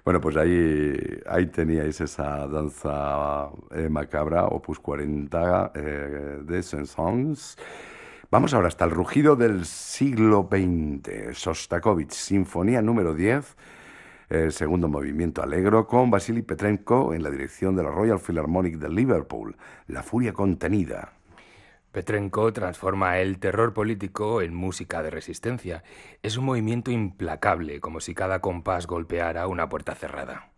Bueno, pues ahí teníais esa danza macabra, Opus 40 de Saint-Saëns. Vamos ahora hasta el rugido del siglo XX. Sostakovich, Sinfonía número 10, el segundo movimiento alegro, con Vasily Petrenko en la dirección de la Royal Philharmonic de Liverpool. La furia contenida. Petrenko transforma el terror político en música de resistencia. Es un movimiento implacable, como si cada compás golpeara una puerta cerrada.